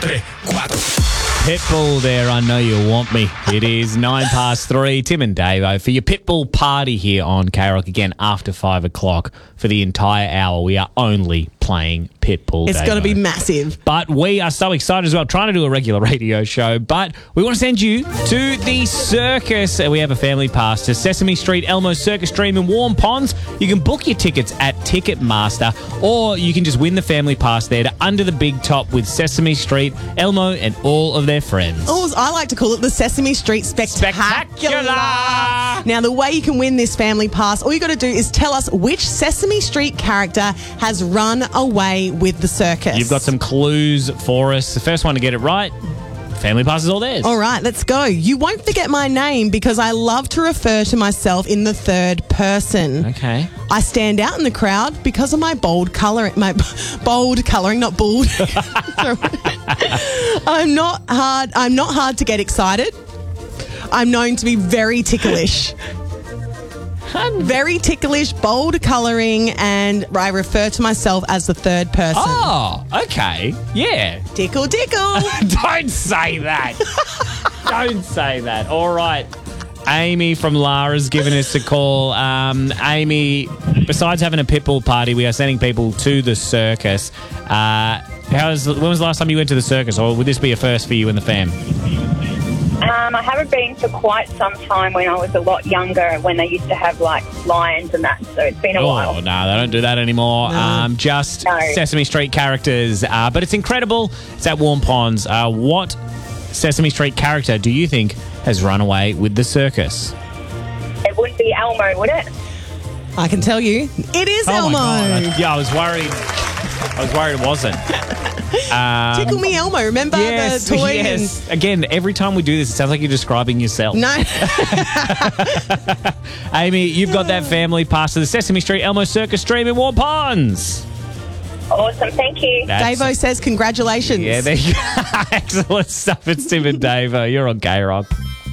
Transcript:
3, 4. Pitbull there, I Know You Want Me. It is 3:09. Tim and Davo for your Pitbull party here on K-Rock again after 5 o'clock for the entire hour. We are only playing Pitbull. It's going to be massive. But we are so excited as well, trying to do a regular radio show. But we want to send you to the circus. We have a family pass to Sesame Street, Elmo Circus Dream in Warm Ponds. You can book your tickets at Ticketmaster, or you can just win the family pass there to Under the Big Top with Sesame Street, Elmo, and all of their friends. Or as I like to call it, the Sesame Street Spectacular. Now, the way you can win this family pass, all you got to do is tell us which Sesame Street character has run away with the circus. You've got some clues for us. The first one to get it right, family pass is all theirs. All right, let's go. You won't forget my name because I love to refer to myself in the third person. Okay. I stand out in the crowd because of my bold colouring, not bald. I'm not hard to get excited. I'm known to be very ticklish. Very ticklish, bold colouring, and I refer to myself as the third person. Oh, okay. Yeah. Tickle, tickle. Don't say that. Don't say that. All right. Amy from Lara's given us a call. Amy, besides having a Pitbull party, we are sending people to the circus. When was the last time you went to the circus, or would this be a first for you and the fam? I haven't been for quite some time. When I was a lot younger, when they used to have like lions and that, so it's been a while. Oh, no, they don't do that anymore. No. Just No. Sesame Street characters. But it's incredible. It's at Warm Ponds. What Sesame Street character do you think has run away with the circus? It wouldn't be Elmo, would it? I can tell you, it is Oh, Elmo. my God. Yeah, I was worried it wasn't. Tickle me Elmo, remember the toy? Yes. Again, every time we do this, it sounds like you're describing yourself. No. Amy, you've got that family pass to the Sesame Street Elmo Circus Dream in Warm Ponds. Awesome, thank you. Davo says congratulations. Yeah, there you go. Excellent stuff. It's Tim and Davo. You're on K-Rock.